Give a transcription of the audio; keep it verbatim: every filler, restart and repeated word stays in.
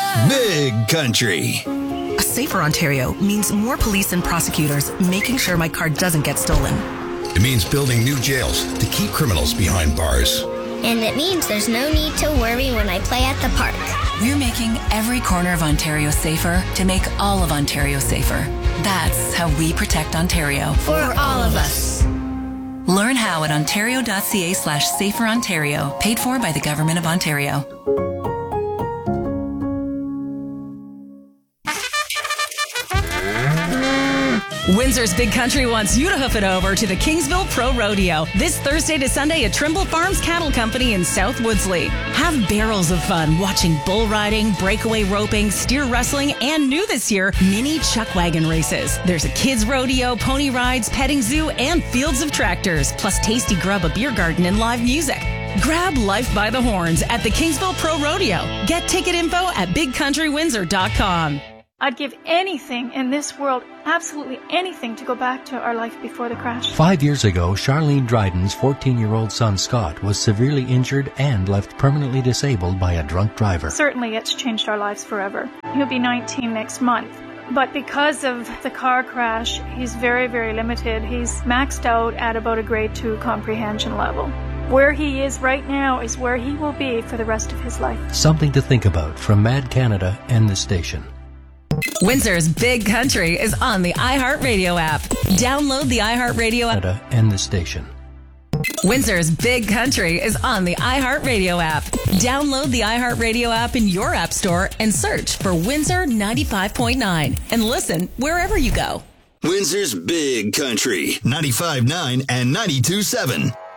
Big Country. A safer Ontario means more police and prosecutors making sure my car doesn't get stolen. It means building new jails to keep criminals behind bars. And it means there's no need to worry when I play at the park. We're making every corner of Ontario safer to make all of Ontario safer. That's how we protect Ontario. For all of us. Learn how at ontario.ca slash safer Ontario. Paid for by the Government of Ontario. Windsor's Big Country wants you to hoof it over to the Kingsville Pro Rodeo this Thursday to Sunday at Trimble Farms Cattle Company in South Woodsley. Have barrels of fun watching bull riding, breakaway roping, steer wrestling, and new this year, mini chuck wagon races. There's a kids rodeo, pony rides, petting zoo, and fields of tractors, plus tasty grub, a beer garden, and live music. Grab life by the horns at the Kingsville Pro Rodeo. Get ticket info at big country windsor dot com. I'd give anything in this world, absolutely anything, to go back to our life before the crash. Five years ago, Charlene Dryden's fourteen-year-old son Scott was severely injured and left permanently disabled by a drunk driver. Certainly it's changed our lives forever. He'll be nineteen next month. But because of the car crash, he's very, very limited. He's maxed out at about a grade two comprehension level. Where he is right now is where he will be for the rest of his life. Something to think about from Mad Canada and the station. Windsor's Big Country is on the iHeartRadio app. Download the iHeartRadio app. And the station. Windsor's Big Country is on the iHeartRadio app. Download the iHeartRadio app in your app store and search for Windsor ninety-five point nine and listen wherever you go. Windsor's Big Country, ninety-five point nine and ninety-two point seven.